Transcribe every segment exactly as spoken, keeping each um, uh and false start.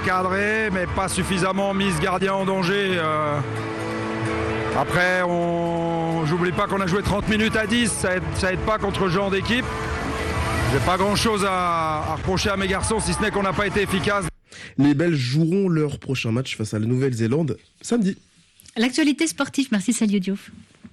Cadré, mais pas suffisamment mis ce gardien en danger. Euh... Après, on... j'oublie pas qu'on a joué trente minutes à dix, ça aide, ça aide pas contre ce genre d'équipe. J'ai pas grand-chose à... à reprocher à mes garçons, si ce n'est qu'on n'a pas été efficace. Les Belges joueront leur prochain match face à la Nouvelle-Zélande samedi. L'actualité sportive, merci Salio Diouf.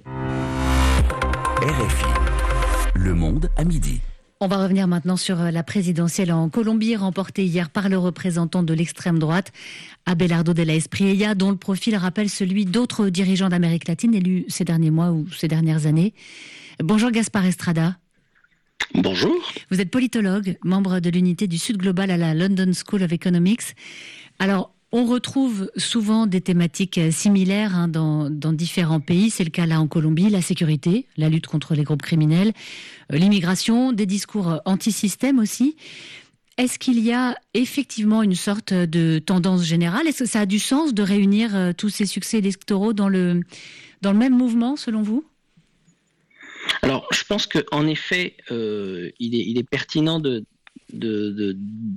R F I, Le Monde à midi. On va revenir maintenant sur la présidentielle en Colombie, remportée hier par le représentant de l'extrême droite, Abelardo de la Espriella, dont le profil rappelle celui d'autres dirigeants d'Amérique latine élus ces derniers mois ou ces dernières années. Bonjour Gaspard Estrada. Bonjour. Vous êtes politologue, membre de l'unité du Sud Global à la London School of Economics. Alors, on retrouve souvent des thématiques similaires hein, dans, dans différents pays. C'est le cas là en Colombie, la sécurité, la lutte contre les groupes criminels, euh, l'immigration, des discours anti-système aussi. Est-ce qu'il y a effectivement une sorte de tendance générale ? Est-ce que ça a du sens de réunir euh, tous ces succès électoraux dans le, dans le même mouvement, selon vous ? Alors, je pense qu'en effet, euh, il est, il est pertinent de De, de,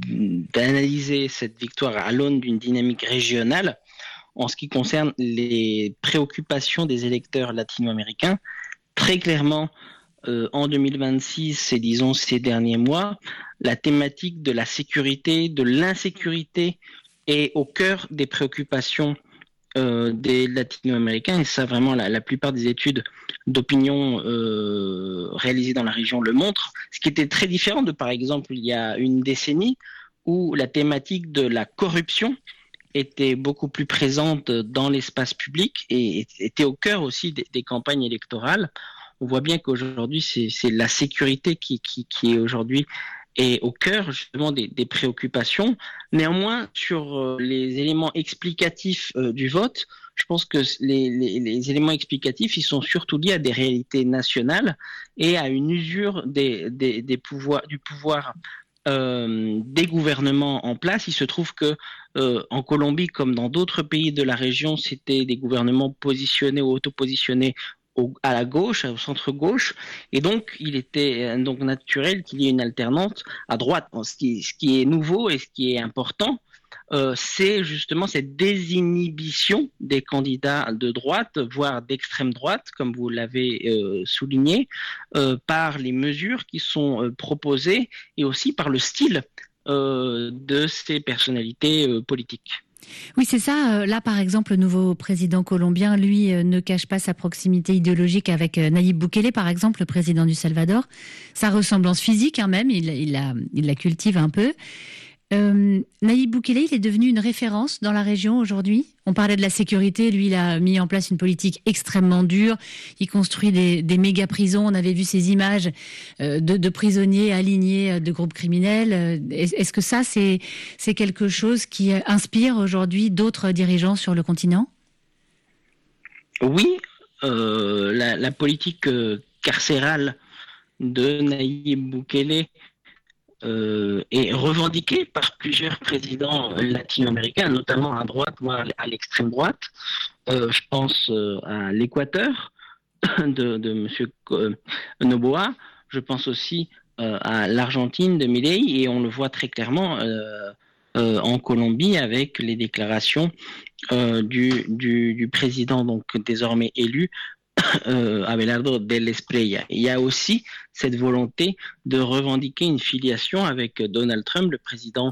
d'analyser cette victoire à l'aune d'une dynamique régionale en ce qui concerne les préoccupations des électeurs latino-américains. Très clairement, euh, en deux mille vingt-six et disons ces derniers mois, la thématique de la sécurité, de l'insécurité est au cœur des préoccupations euh, des latino-américains, et ça vraiment la, la plupart des études d'opinion euh, réalisées dans la région le montrent, ce qui était très différent de par exemple il y a une décennie où la thématique de la corruption était beaucoup plus présente dans l'espace public et était au cœur aussi des, des campagnes électorales. On voit bien qu'aujourd'hui c'est, c'est la sécurité qui, qui, qui est aujourd'hui est au cœur justement des, des préoccupations. Néanmoins, sur euh, les éléments explicatifs euh, du vote, je pense que les, les, les éléments explicatifs, ils sont surtout liés à des réalités nationales et à une usure des, des, des pouvoirs, du pouvoir euh, des gouvernements en place. Il se trouve que euh, en Colombie, comme dans d'autres pays de la région, c'était des gouvernements positionnés ou auto-positionnés au, à la gauche, au centre-gauche, et donc il était donc naturel qu'il y ait une alternance à droite. Ce qui, ce qui est nouveau et ce qui est important, Euh, c'est justement cette désinhibition des candidats de droite, voire d'extrême droite, comme vous l'avez euh, souligné, euh, par les mesures qui sont euh, proposées et aussi par le style euh, de ces personnalités euh, politiques. Oui, c'est ça. Là, par exemple, le nouveau président colombien, lui, ne cache pas sa proximité idéologique avec Nayib Bukele, par exemple, le président du Salvador. Sa ressemblance physique, hein, même, il, il, la, il la cultive un peu. Euh, Nayib Bukele, il est devenu une référence dans la région aujourd'hui. On parlait de la sécurité, lui il a mis en place une politique extrêmement dure, il construit des, des méga prisons, on avait vu ces images euh, de, de prisonniers alignés de groupes criminels. Est-ce que ça c'est, c'est quelque chose qui inspire aujourd'hui d'autres dirigeants sur le continent ? Oui, euh, la, la politique euh, carcérale de Nayib Bukele Euh, est revendiqué par plusieurs présidents latino-américains, notamment à droite, voire à l'extrême droite. Euh, je pense euh, à l'Équateur de, de M. Noboa. Je pense aussi euh, à l'Argentine de Milei, et on le voit très clairement euh, euh, en Colombie avec les déclarations euh, du, du, du président donc désormais élu, Euh, Abelardo de la Espriella. Il y a aussi cette volonté de revendiquer une filiation avec Donald Trump, le président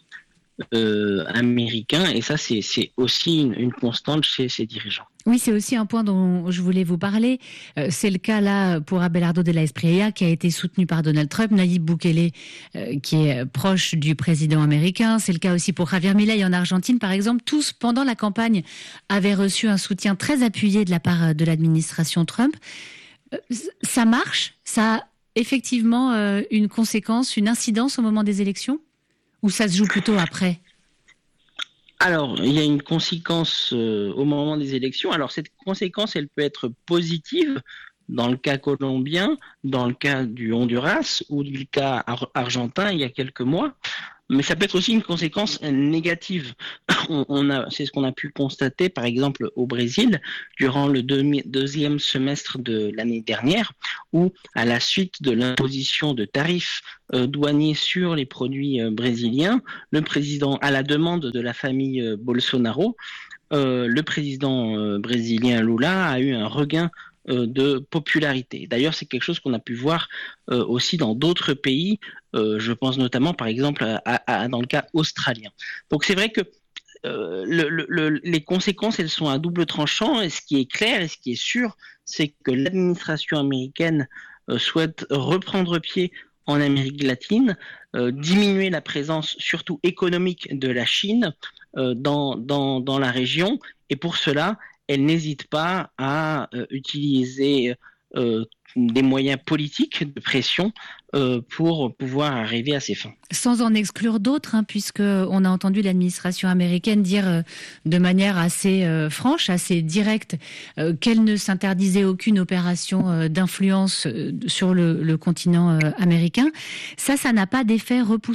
euh, américain, et ça c'est, c'est aussi une, une constante chez ces dirigeants. Oui, c'est aussi un point dont je voulais vous parler. Euh, c'est le cas là pour Abelardo de la Espriella, qui a été soutenu par Donald Trump, Nayib Bukele, euh, qui est proche du président américain. C'est le cas aussi pour Javier Milei en Argentine, par exemple. Tous, pendant la campagne, avaient reçu un soutien très appuyé de la part de l'administration Trump. Euh, ça marche ? Ça a effectivement euh, une conséquence, une incidence au moment des élections ? Ou ça se joue plutôt après ? Alors, il y a une conséquence euh, au moment des élections. Alors, cette conséquence, elle peut être positive dans le cas colombien, dans le cas du Honduras ou du cas ar- argentin il y a quelques mois. mais ça peut être aussi une conséquence négative. On, on a, c'est ce qu'on a pu constater, par exemple, au Brésil, durant le deux, deuxième semestre de l'année dernière, où, à la suite de l'imposition de tarifs euh, douaniers sur les produits euh, brésiliens, le président, à la demande de la famille euh, Bolsonaro, euh, le président euh, brésilien Lula a eu un regain de popularité. D'ailleurs, c'est quelque chose qu'on a pu voir euh, aussi dans d'autres pays. Euh, je pense notamment, par exemple, à, à, dans le cas australien. Donc, c'est vrai que euh, le, le, les conséquences, elles sont à double tranchant. Et ce qui est clair et ce qui est sûr, c'est que l'administration américaine euh, souhaite reprendre pied en Amérique latine, euh, diminuer la présence, surtout économique, de la Chine euh, dans, dans, dans la région. Et pour cela, elle n'hésite pas à euh, utiliser euh, des moyens politiques de pression euh, pour pouvoir arriver à ses fins. Sans en exclure d'autres, hein, puisqu'on a entendu l'administration américaine dire euh, de manière assez euh, franche, assez directe, euh, qu'elle ne s'interdisait aucune opération euh, d'influence euh, sur le, le continent euh, américain. Ça, ça n'a pas d'effet repoussoir ?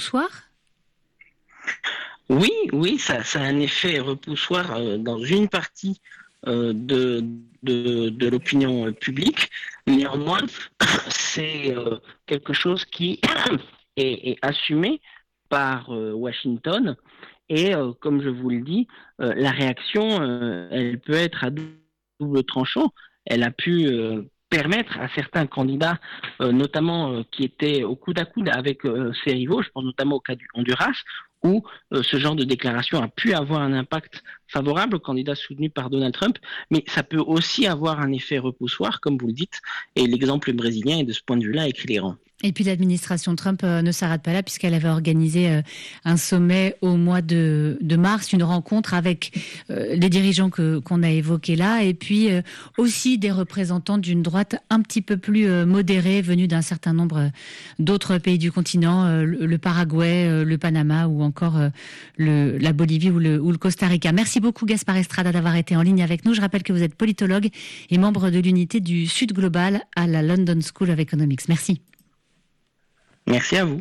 Oui, oui, ça, ça a un effet repoussoir euh, dans une partie De, de, de l'opinion publique. Néanmoins, c'est euh, quelque chose qui est, est assumé par euh, Washington et, euh, comme je vous le dis, euh, la réaction, euh, elle peut être à double tranchant. Elle a pu euh, permettre à certains candidats, euh, notamment euh, qui étaient au coude à coude avec euh, ses rivaux, je pense notamment au cas du Honduras, où euh, ce genre de déclaration a pu avoir un impact favorable au candidat soutenu par Donald Trump, mais ça peut aussi avoir un effet repoussoir, comme vous le dites, et l'exemple brésilien est de ce point de vue-là éclairant. Et puis l'administration Trump euh, ne s'arrête pas là, puisqu'elle avait organisé euh, un sommet au mois de, de mars, une rencontre avec euh, les dirigeants que, qu'on a évoqués là, et puis euh, aussi des représentants d'une droite un petit peu plus euh, modérée, venus d'un certain nombre d'autres pays du continent, euh, le, le Paraguay, euh, le Panama ou encore euh, le, la Bolivie ou le, ou le Costa Rica. Merci beaucoup Gaspard Estrada d'avoir été en ligne avec nous. Je rappelle que vous êtes politologue et membre de l'unité du Sud Global à la London School of Economics. Merci. Merci à vous.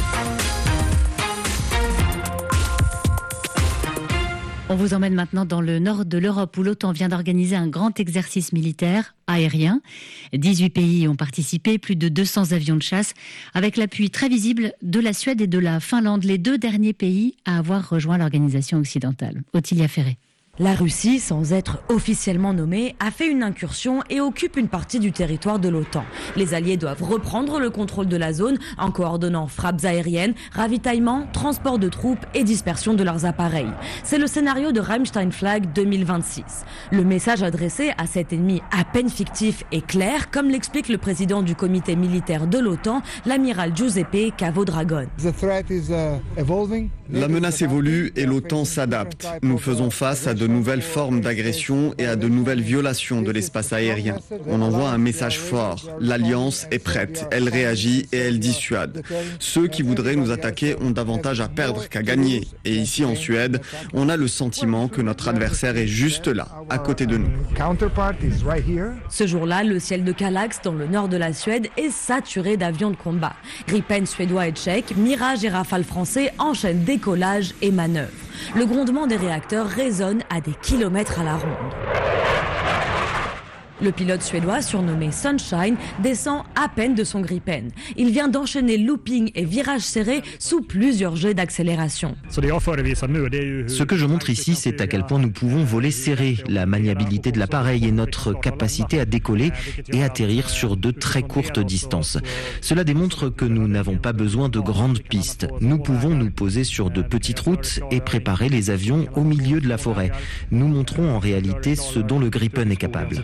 On vous emmène maintenant dans le nord de l'Europe où l'OTAN vient d'organiser un grand exercice militaire aérien. dix-huit pays y ont participé, plus de deux cents avions de chasse, avec l'appui très visible de la Suède et de la Finlande, les deux derniers pays à avoir rejoint l'organisation occidentale. Ottilia Ferré. La Russie, sans être officiellement nommée, a fait une incursion et occupe une partie du territoire de l'OTAN. Les alliés doivent reprendre le contrôle de la zone en coordonnant frappes aériennes, ravitaillement, transport de troupes et dispersion de leurs appareils. C'est le scénario de Rammstein Flag deux mille vingt-six. Le message adressé à cet ennemi à peine fictif est clair, comme l'explique le président du comité militaire de l'OTAN, l'amiral Giuseppe Cavo-Dragone. La menace évolue et l'OTAN s'adapte. Nous faisons face à de nouvelles formes d'agression et à de nouvelles violations de l'espace aérien. On envoie un message fort. L'Alliance est prête, elle réagit et elle dissuade. Ceux qui voudraient nous attaquer ont davantage à perdre qu'à gagner. Et ici en Suède, on a le sentiment que notre adversaire est juste là, à côté de nous. Ce jour-là, le ciel de Kallax, dans le nord de la Suède, est saturé d'avions de combat. Gripen suédois et tchèques, Mirage et Rafale français enchaînent décollage et manœuvres. Le grondement des réacteurs résonne à des kilomètres à la ronde. Le pilote suédois, surnommé Sunshine, descend à peine de son Gripen. Il vient d'enchaîner looping et virage serré sous plusieurs jets d'accélération. Ce que je montre ici, c'est à quel point nous pouvons voler serré, la maniabilité de l'appareil et notre capacité à décoller et atterrir sur de très courtes distances. Cela démontre que nous n'avons pas besoin de grandes pistes. Nous pouvons nous poser sur de petites routes et préparer les avions au milieu de la forêt. Nous montrons en réalité ce dont le Gripen est capable.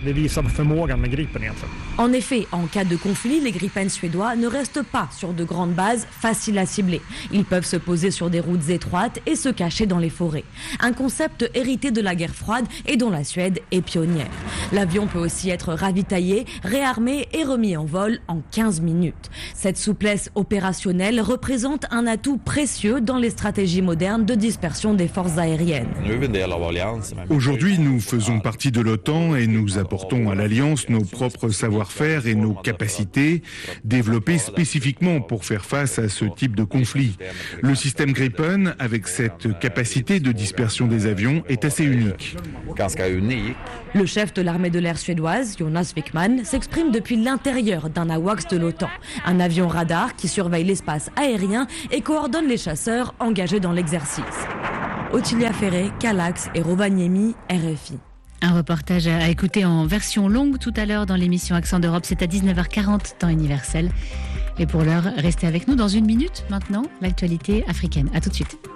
En effet, en cas de conflit, les Gripen suédois ne restent pas sur de grandes bases faciles à cibler. Ils peuvent se poser sur des routes étroites et se cacher dans les forêts. Un concept hérité de la guerre froide et dont la Suède est pionnière. L'avion peut aussi être ravitaillé, réarmé et remis en vol en quinze minutes. Cette souplesse opérationnelle représente un atout précieux dans les stratégies modernes de dispersion des forces aériennes. Aujourd'hui, nous faisons partie de l'OTAN et nous apportons à l'Alliance nos propres savoir-faire et nos capacités développées spécifiquement pour faire face à ce type de conflit. Le système Gripen, avec cette capacité de dispersion des avions, est assez unique. Le chef de l'armée de l'air suédoise, Jonas Wickman, s'exprime depuis l'intérieur d'un AWACS de l'OTAN, un avion radar qui surveille l'espace aérien et coordonne les chasseurs engagés dans l'exercice. Ottilia Ferré, Calax et Rovaniemi, R F I. Un reportage à écouter en version longue tout à l'heure dans l'émission Accent d'Europe, c'est à dix-neuf heures quarante, temps universel. Et pour l'heure, restez avec nous dans une minute maintenant, l'actualité africaine. À tout de suite.